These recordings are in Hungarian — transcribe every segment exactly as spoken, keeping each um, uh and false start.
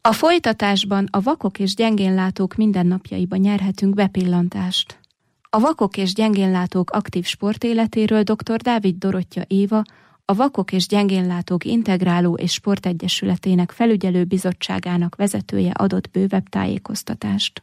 A folytatásban a vakok és gyengénlátók mindennapjaiba nyerhetünk bepillantást. A vakok és gyengénlátók aktív sportéletéről dr. Dávid Dorottya Éva, a Vakok és Gyengénlátók Integráló és Sportegyesületének felügyelő bizottságának vezetője adott bővebb tájékoztatást.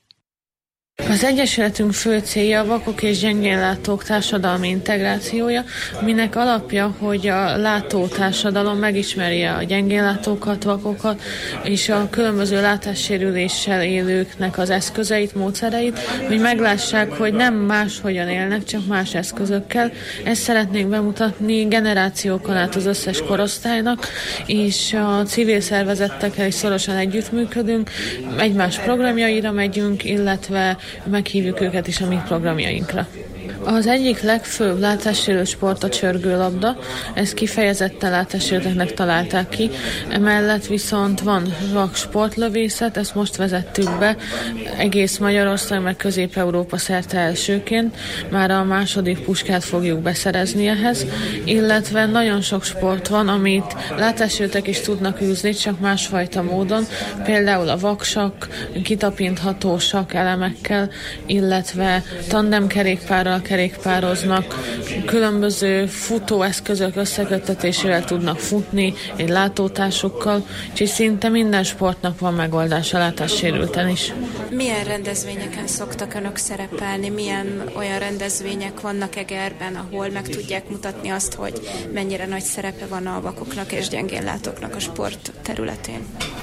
Az Egyesületünk fő célja a vakok és gyengénlátók társadalmi integrációja, aminek alapja, hogy a látótársadalom megismerje a gyengénlátókat, vakokat és a különböző látássérüléssel élőknek az eszközeit, módszereit, hogy meglássák, hogy nem máshogyan élnek, csak más eszközökkel. Ezt szeretnénk bemutatni generációkon át az összes korosztálynak, és a civil szervezetekkel is szorosan együttműködünk, egymás programjaira megyünk, illetve meghívjuk őket is a mi programjainkra. Az egyik legfőbb látássérült sport a csörgőlabda, ezt kifejezetten látássérülteknek találták ki, emellett viszont van vak sportlövészet, ezt most vezettük be egész Magyarország, meg Közép-Európa szerte elsőként, már a második puskát fogjuk beszerezni ehhez, illetve nagyon sok sport van, amit látássérültek is tudnak űzni, csak másfajta módon, például a vaksak, kitapintható sakk elemekkel, illetve tandemkerékpárral kerékpároznak, különböző futóeszközök összeköttetésével tudnak futni, egy látótársukkal, úgyhogy szinte minden sportnak van megoldása látássérülten is. Milyen rendezvényeken szoktak önök szerepelni? Milyen olyan rendezvények vannak Egerben, ahol meg tudják mutatni azt, hogy mennyire nagy szerepe van a vakoknak és gyengénlátóknak a sport területén?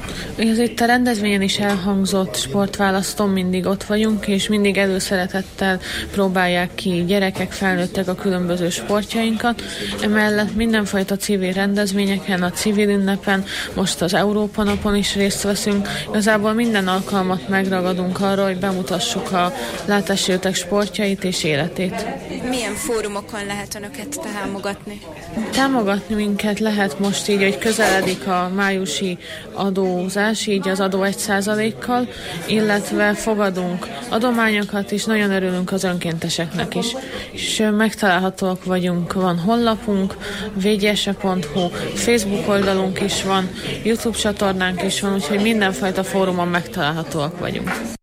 Ez itt a rendezvényen is elhangzott sportválasztón mindig ott vagyunk, és mindig előszeretettel próbálják ki gyerekek, felnőttek a különböző sportjainkat. Emellett mindenfajta civil rendezvényeken, a civil ünnepen, most az Európa napon is részt veszünk. Igazából minden alkalmat megragadunk arra, hogy bemutassuk a látássérültek sportjait és életét. Milyen fórumokon lehet önöket támogatni? Támogatni minket lehet most így, hogy közeledik a májusi adózás, így az adó egy százalékkal, illetve fogadunk adományokat, és nagyon örülünk az önkénteseknek is. És megtalálhatóak vagyunk, van honlapunk, vé gé es e pont hu, Facebook oldalunk is van, YouTube csatornánk is van, úgyhogy mindenfajta fórumon megtalálhatóak vagyunk.